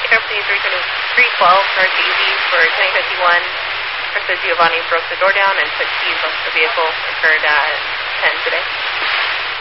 Company 312, Daisy for 2051. Princess Giovanni broke the door down and put keys on the vehicle. Occurred at 10 today.